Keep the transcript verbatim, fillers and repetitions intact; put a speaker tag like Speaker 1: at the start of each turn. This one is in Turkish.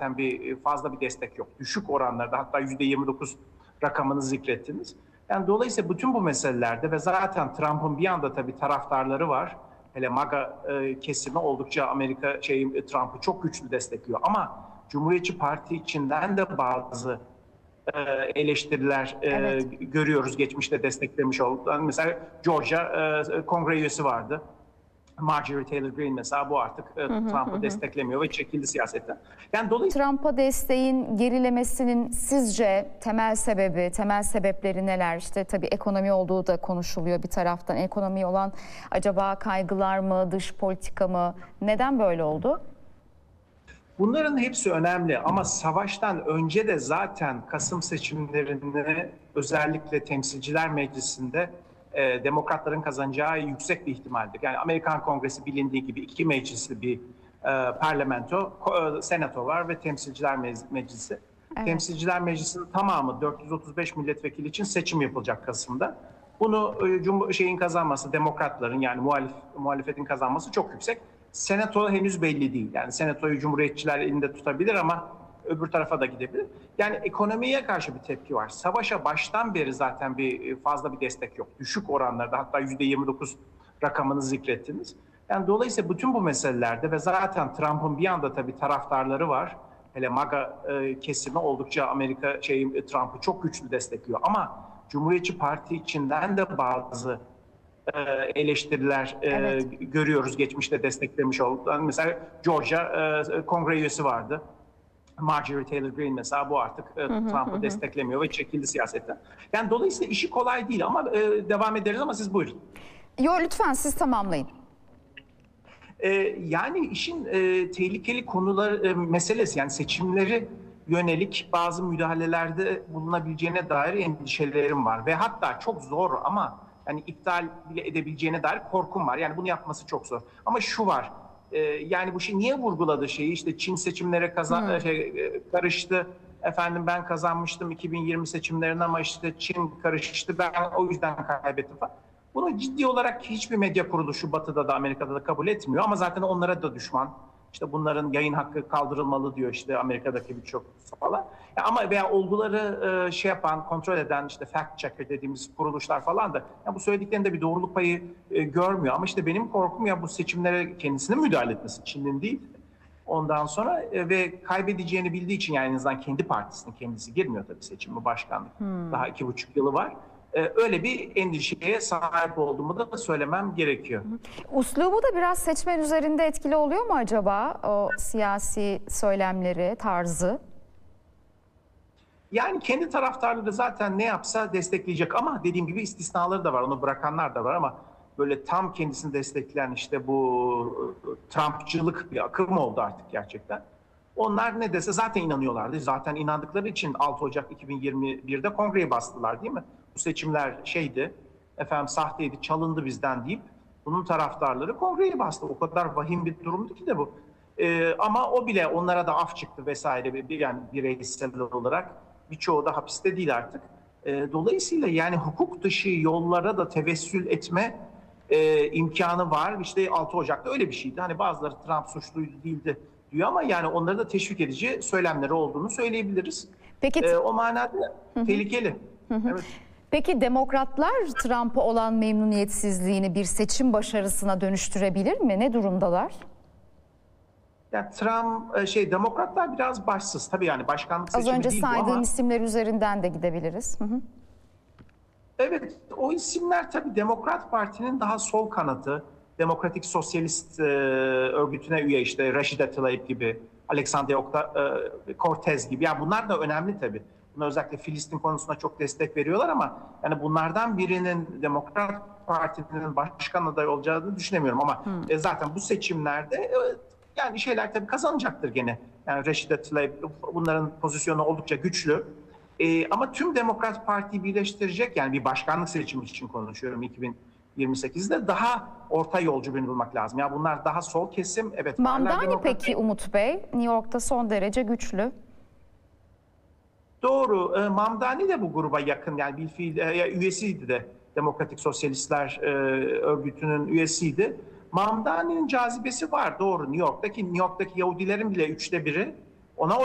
Speaker 1: zaten bir fazla bir destek yok. Düşük oranlarda, hatta yüzde yirmi dokuz rakamını zikrettiniz. Yani dolayısıyla bütün bu meselelerde ve zaten Trump'ın bir anda tabii taraftarları var. Hele MAGA e, kesimi oldukça Amerika şey Trump'ı çok güçlü destekliyor. Ama Cumhuriyetçi Parti içinden de bazı e, eleştiriler e,
Speaker 2: Evet.
Speaker 1: görüyoruz. Geçmişte desteklemiş oldu. Mesela Georgia e, kongre üyesi vardı. Marjorie Taylor Greene mesela, bu artık e, Trump'ı desteklemiyor ve çekildi siyasetten. Yani dolayısıyla
Speaker 2: Trump'a desteğin gerilemesinin sizce temel sebebi, temel sebepleri neler? İşte tabii ekonomi olduğu da konuşuluyor bir taraftan. Ekonomi olan acaba kaygılar mı, dış politika mı? Neden böyle oldu?
Speaker 1: bunların hepsi önemli ama savaştan önce de zaten Kasım seçimlerini özellikle Temsilciler Meclisi'nde e, Demokratların kazanacağı yüksek bir ihtimaldir. Yani Amerikan Kongresi bilindiği gibi iki meclisli bir e, parlamento, e, senato var ve Temsilciler Meclisi.
Speaker 2: Evet.
Speaker 1: Temsilciler Meclisi'nin tamamı dört yüz otuz beş milletvekili için seçim yapılacak Kasım'da. Bunu e, Cum şeyin kazanması, Demokratların yani muhalif, muhalefetin kazanması çok yüksek. Senato henüz belli değil. Yani senatoyu Cumhuriyetçiler elinde tutabilir ama öbür tarafa da gidebilir. Yani ekonomiye karşı bir tepki var. Savaşa baştan beri zaten bir fazla bir destek yok. Düşük oranlarda, hatta yüzde yirmi dokuz rakamını zikrettiniz. Yani dolayısıyla bütün bu meselelerde ve zaten Trump'ın bir anda tabii taraftarları var. Hele MAGA e, kesimi oldukça Amerika şey Trump'ı çok güçlü destekliyor. Ama Cumhuriyetçi Parti içinden de bazı e, eleştiriler e,
Speaker 2: Evet.
Speaker 1: görüyoruz. Geçmişte desteklemiş oldu. Mesela Georgia e, kongre üyesi vardı. Marjorie Taylor Greene mesela, bu artık e, Trump'ı desteklemiyor ve çekildi siyasetten. Yani dolayısıyla işi kolay değil ama e, devam ederiz ama siz buyurun.
Speaker 2: Yo, lütfen siz tamamlayın.
Speaker 1: Ee, yani işin e, tehlikeli konular e, meselesi, yani seçimleri yönelik bazı müdahalelerde bulunabileceğine dair endişelerim var ve hatta çok zor ama yani iptal bile edebileceğine dair korkum var. Yani bunu yapması çok zor. Ama şu var, e, yani bu şey niye vurguladı şeyi, işte Çin seçimlere kazan, hmm. şey, e, karıştı. Efendim ben kazanmıştım iki bin yirmi seçimlerini ama işte Çin karıştı, ben o yüzden kaybettim falan. Bunu ciddi olarak hiçbir medya kuruluşu Batı'da da Amerika'da da kabul etmiyor ama zaten onlara da düşman. İşte bunların yayın hakkı kaldırılmalı diyor işte Amerika'daki birçok falan. Ya ama veya olguları şey yapan, kontrol eden işte fact checker dediğimiz kuruluşlar falan da ya bu söylediklerinde bir doğruluk payı görmüyor. Ama işte benim korkum ya bu seçimlere kendisinin müdahale etmesi, Çin'in değil. Ondan sonra ve kaybedeceğini bildiği için, yani en azından kendi partisinin kendisi girmiyor tabii seçimi, başkanlık. Hmm. Daha iki buçuk yılı var. Öyle bir endişeye sahip olduğumu da söylemem gerekiyor.
Speaker 2: Uslubu da biraz seçmen üzerinde etkili oluyor mu acaba, o siyasi söylemleri, tarzı?
Speaker 1: Yani kendi taraftarları zaten ne yapsa destekleyecek ama dediğim gibi istisnaları da var, onu bırakanlar da var ama böyle tam kendisini destekleyen işte bu Trumpçılık bir akım oldu artık gerçekten. Onlar ne dese zaten inanıyorlardı. Zaten inandıkları için altı Ocak iki bin yirmi bir'de kongreyi bastılar değil mi? Bu seçimler şeydi, efendim sahteydi, çalındı bizden deyip bunun taraftarları kongreyi bastı. O kadar vahim bir durumdu ki de bu. Ee, ama o bile onlara da af çıktı vesaire, yani bireysel olarak. Birçoğu da hapiste değil artık. Ee, dolayısıyla yani hukuk dışı yollara da tevessül etme e, imkanı var. İşte altı Ocak'ta öyle bir şeydi. Hani bazıları Trump suçluydu değildi diyor ama yani onları da teşvik edici söylemleri olduğunu söyleyebiliriz.
Speaker 2: Peki,
Speaker 1: ee, o manada hı hı. tehlikeli.
Speaker 2: Hı hı. Evet. Peki demokratlar Trump'a olan memnuniyetsizliğini bir seçim başarısına dönüştürebilir mi? Ne durumdalar?
Speaker 1: Yani Trump şey demokratlar biraz başsız tabii, yani başkanlık
Speaker 2: Az
Speaker 1: seçimi
Speaker 2: önce
Speaker 1: değil bu
Speaker 2: saydığım
Speaker 1: ama
Speaker 2: isimler üzerinden de gidebiliriz. Hı hı.
Speaker 1: Evet, o isimler tabii Demokrat Parti'nin daha sol kanatı, Demokratik Sosyalist e, örgütüne üye, işte Rashida Tlaib gibi, Alexandria Ocasio-Cortez gibi. Yani bunlar da önemli tabii. Bunlar özellikle Filistin konusunda çok destek veriyorlar ama yani bunlardan birinin Demokrat Parti'nin başkan adayı olacağını düşünemiyorum ama hmm. e, zaten bu seçimlerde e, yani şeyler tabii kazanacaktır gene. Yani Rashida Tlaib, bunların pozisyonu oldukça güçlü. Ee, ama tüm Demokrat Parti'yi birleştirecek, yani bir başkanlık seçimi için konuşuyorum iki bin yirmi sekiz'de, daha orta yolcu birini bulmak lazım. Ya yani bunlar daha sol kesim. Evet.
Speaker 2: Mamdani peki Umut Bey, New York'ta son derece güçlü.
Speaker 1: Doğru. E, Mamdani de bu gruba yakın, yani bir fiil e, üyesiydi de Demokratik Sosyalistler e, örgütünün üyesiydi. Mamdani'nin cazibesi var, doğru. New York'taki New York'taki Yahudilerin bile üçte biri ona